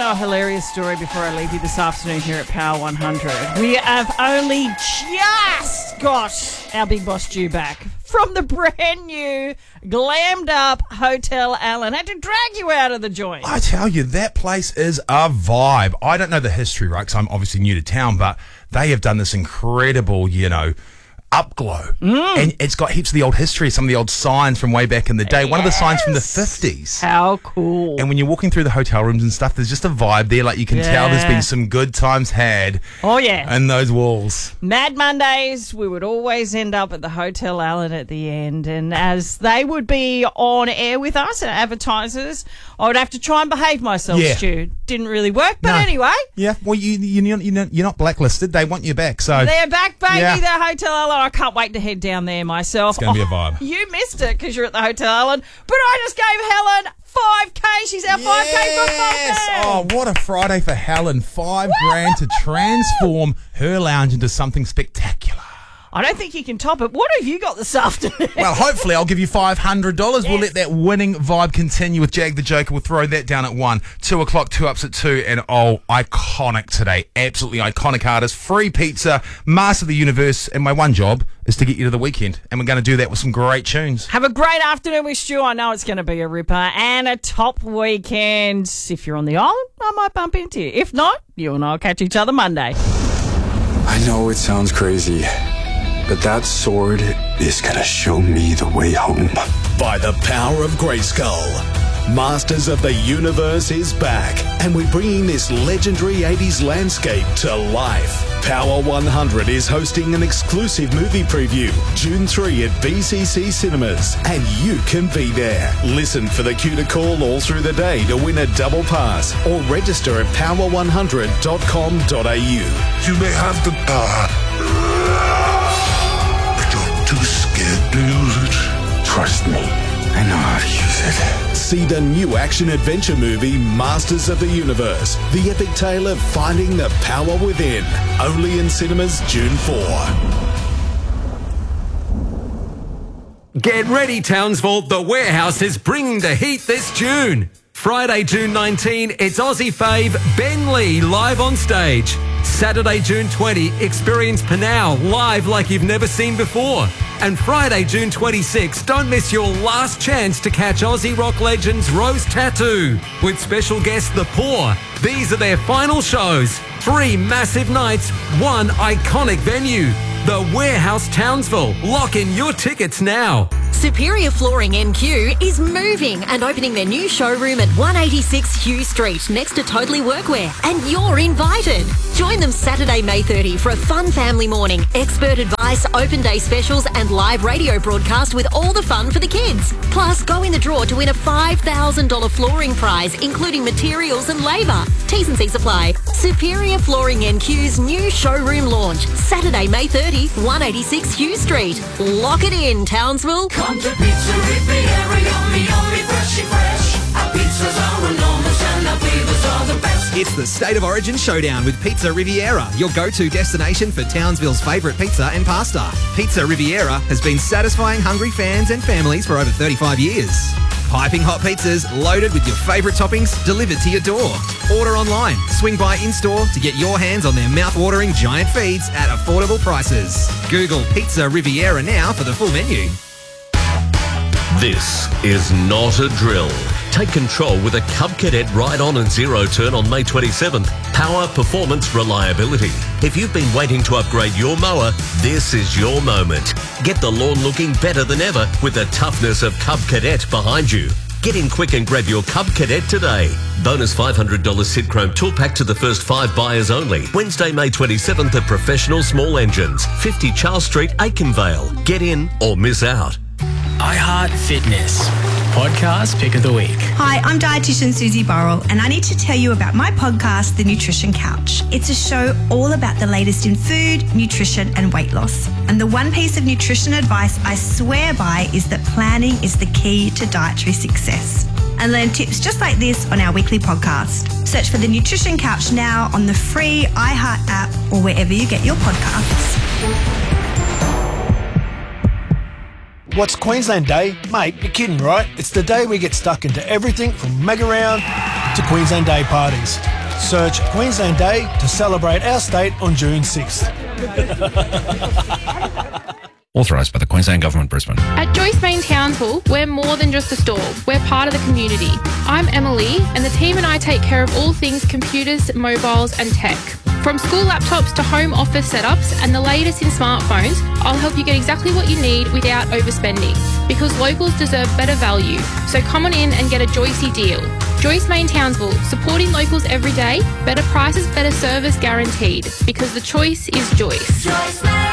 know a hilarious story before I leave you this afternoon here at Power 100. We have only just got our big boss Stu back from the brand new, glammed up Hotel Allen. Had to drag you out of the joint. I tell you, that place is a vibe. I don't know the history, right, because I'm obviously new to town, but they have done this incredible, upglow. And it's got heaps of the old history, some of the old signs from way back in the day. Yes. One of the signs from the 50s. How cool. And when you're walking through the hotel rooms and stuff, there's just a vibe there. Like, you can tell there's been some good times had. Oh, yeah. In those walls. Mad Mondays, we would always end up at the Hotel Allen at the end. And as they would be on air with us, advertisers, I would have to try and behave myself, Stu. Didn't really work, but anyway. Yeah, well, you're not blacklisted. They want you back, so. They're back, baby. Yeah. The Hotel Allen. I can't wait to head down there myself. It's going to be a vibe. You missed it because you're at the Hotel Allen, but I just gave Helen 5K. She's our 5K football fan. Oh, what a Friday for Helen. $5,000 to transform her lounge into something spectacular. I don't think you can top it. What have you got this afternoon? Well, hopefully I'll give you $500. Yes. We'll let that winning vibe continue with Jag the Joker. We'll throw that down at 1. 2 o'clock, 2 ups at 2. And iconic today. Absolutely iconic artist. Free pizza, Master of the Universe. And my one job is to get you to the weekend. And we're going to do that with some great tunes. Have a great afternoon with Stu. I know it's going to be a ripper and a top weekend. If you're on the island, I might bump into you. If not, you and I will catch each other Monday. I know it sounds crazy, but that sword is gonna show me the way home. By the power of Grayskull, Masters of the Universe is back, and we're bringing this legendary 80s landscape to life. Power 100 is hosting an exclusive movie preview June 3 at BCC Cinemas, and you can be there. Listen for the cue to call all through the day to win a double pass, or register at power100.com.au. You may have the power, too scared to use it. Trust me, I know how to use it. See the new action-adventure movie Masters of the Universe, the epic tale of finding the power within. Only in cinemas June 4. Get ready, Townsville. The Warehouse is bringing the heat this June. Friday, June 19, it's Aussie fave Ben Lee live on stage. Saturday, June 20, experience Panau live like you've never seen before. And Friday, June 26, don't miss your last chance to catch Aussie rock legends Rose Tattoo with special guest The Poor. These are their final shows. 3 massive nights, 1 iconic venue. The Warehouse Townsville. Lock in your tickets now. Superior Flooring NQ is moving and opening their new showroom at 186 Hugh Street next to Totally Workwear, and you're invited. Join them Saturday, May 30 for a fun family morning, expert advice, open day specials and live radio broadcast with all the fun for the kids. Plus, go in the draw to win a $5,000 flooring prize, including materials and labour. T's and C's apply. Superior Flooring NQ's new showroom launch, Saturday, May 30, 186 Hugh Street. Lock it in, Townsville. Come to Pizza Riviera, yummy, yummy, freshy, fresh. Our pizzas are enormous and our flavors are the best. It's the State of Origin Showdown with Pizza Riviera, your go-to destination for Townsville's favourite pizza and pasta. Pizza Riviera has been satisfying hungry fans and families for over 35 years. Piping hot pizzas loaded with your favourite toppings delivered to your door. Order online, swing by in-store to get your hands on their mouth-watering giant feeds at affordable prices. Google Pizza Riviera now for the full menu. This is not a drill. Take control with a Cub Cadet ride-on and zero turn on May 27th. Power, performance, reliability. If you've been waiting to upgrade your mower, this is your moment. Get the lawn looking better than ever with the toughness of Cub Cadet behind you. Get in quick and grab your Cub Cadet today. Bonus $500 Sid Chrome tool pack to the first 5 buyers only. Wednesday, May 27th at Professional Small Engines, 50 Charles Street, Aikenvale. Get in or miss out. iHeart Fitness Podcast Pick of the Week. Hi, I'm dietitian Susie Burrell, and I need to tell you about my podcast, The Nutrition Couch. It's a show all about the latest in food, nutrition, and weight loss. And the one piece of nutrition advice I swear by is that planning is the key to dietary success. And learn tips just like this on our weekly podcast. Search for The Nutrition Couch now on the free iHeart app or wherever you get your podcasts. What's Queensland Day? Mate, you're kidding, right? It's the day we get stuck into everything from Mega Round to Queensland Day parties. Search Queensland Day to celebrate our state on June 6th. Authorised by the Queensland Government, Brisbane. At Joyce Main Townsville, we're more than just a store. We're part of the community. I'm Emily, and the team and I take care of all things computers, mobiles and tech. From school laptops to home office setups and the latest in smartphones, I'll help you get exactly what you need without overspending. Because locals deserve better value. So come on in and get a Joycey deal. Joyce Main Townsville, supporting locals every day. Better prices, better service guaranteed. Because the choice is Joyce. Joyce Main.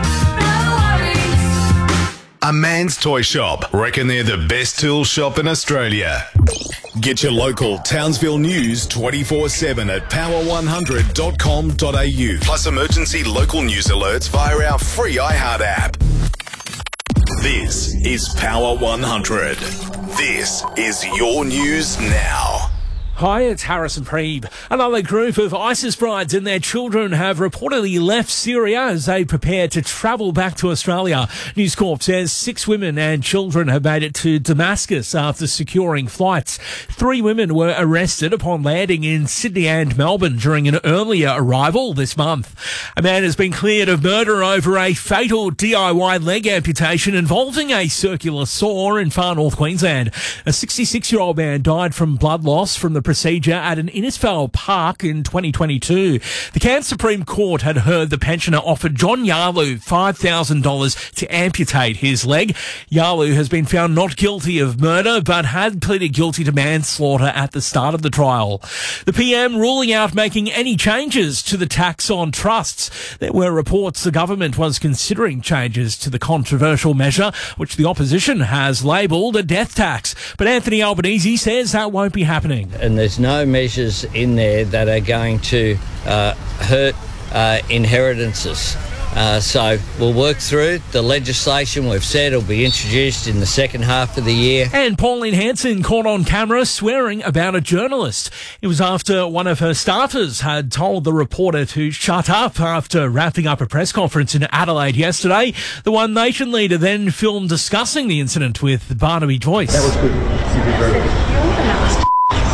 A Man's Toy Shop. Reckon they're the best tool shop in Australia. Get your local Townsville news 24/7 at power100.com.au. Plus emergency local news alerts via our free iHeart app. This is Power 100. This is your news now. Hi, it's Harrison Preeb. Another group of ISIS brides and their children have reportedly left Syria as they prepare to travel back to Australia. News Corp says 6 women and children have made it to Damascus after securing flights. 3 women were arrested upon landing in Sydney and Melbourne during an earlier arrival this month. A man has been cleared of murder over a fatal DIY leg amputation involving a circular saw in far north Queensland. A 66-year-old man died from blood loss from the procedure at an Innisfail park in 2022. The Cairns Supreme Court had heard the pensioner offered John Yarloo $5,000 to amputate his leg. Yarloo has been found not guilty of murder but had pleaded guilty to manslaughter at the start of the trial. The PM ruling out making any changes to the tax on trusts. There were reports the government was considering changes to the controversial measure, which the opposition has labelled a death tax. But Anthony Albanese says that won't be happening. And there's no measures in there that are going to hurt inheritances. So we'll work through the legislation. We've said it'll be introduced in the second half of the year. And Pauline Hanson caught on camera swearing about a journalist. It was after one of her staffers had told the reporter to shut up after wrapping up a press conference in Adelaide yesterday. The One Nation leader then filmed discussing the incident with Barnaby Joyce. That was good.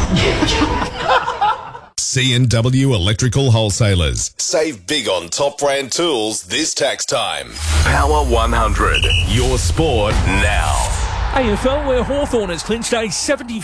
C&W Electrical Wholesalers. Save big on top brand tools this tax time. Power 100. Your sport now. AFL, where Hawthorn has clinched a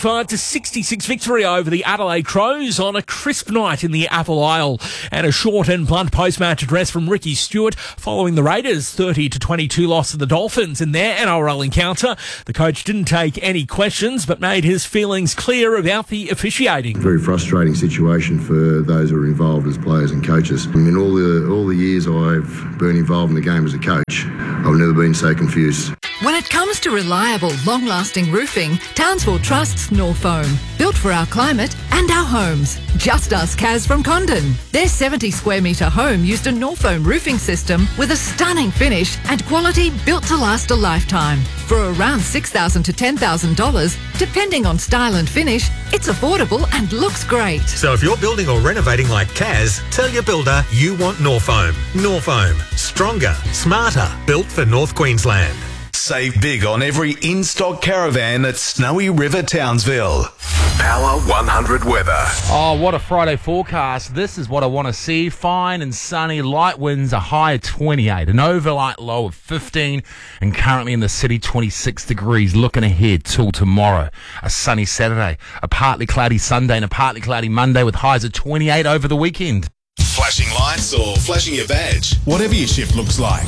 75-66 victory over the Adelaide Crows on a crisp night in the Apple Isle. And a short and blunt post-match address from Ricky Stewart following the Raiders' 30-22 loss to the Dolphins in their NRL encounter. The coach didn't take any questions but made his feelings clear about the officiating. Very frustrating situation for those who are involved as players and coaches. I mean, all the years I've been involved in the game as a coach, I've never been so confused. When it comes to reliable, long-lasting roofing, Townsville trusts Norfoam. Built for our climate and our homes. Just ask Kaz from Condon. Their 70 square metre home used a Norfoam roofing system with a stunning finish and quality built to last a lifetime. For around $6,000 to $10,000, depending on style and finish, it's affordable and looks great. So if you're building or renovating like Kaz, tell your builder you want Norfoam. Norfoam. Stronger, smarter. Built for North Queensland. Save big on every in-stock caravan at Snowy River, Townsville. Power 100 weather. Oh, what a Friday forecast. This is what I want to see. Fine and sunny, light winds, a high of 28, an overnight low of 15, and currently in the city 26 degrees. Looking ahead till tomorrow, a sunny Saturday, a partly cloudy Sunday, and a partly cloudy Monday with highs of 28 over the weekend. Flashing lights or flashing your badge, whatever your shift looks like.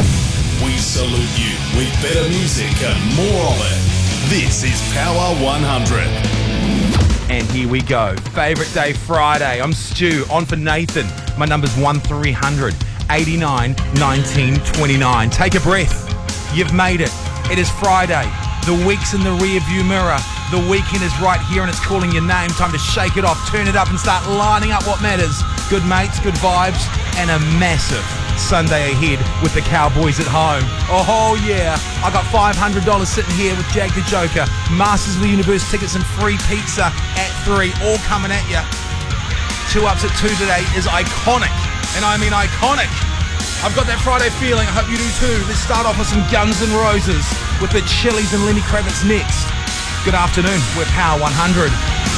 We salute you with better music and more of it. This is Power 100. And here we go. Favourite day Friday. I'm Stu, on for Nathan. My number's 1300 89 19 29. Take a breath. You've made it. It is Friday. The week's in the rear view mirror. The weekend is right here and it's calling your name. Time to shake it off, turn it up and start lining up what matters. Good mates, good vibes, and a massive Sunday ahead with the Cowboys at home. Oh yeah, I got $500 sitting here with Jag the Joker, Masters of the Universe tickets and free pizza at 3, all coming at you. 2 ups at 2 today is iconic, and I mean iconic. I've got that Friday feeling, I hope you do too. Let's start off with some Guns N' Roses with the Chili's and Lenny Kravitz next. Good afternoon, we're Power 100.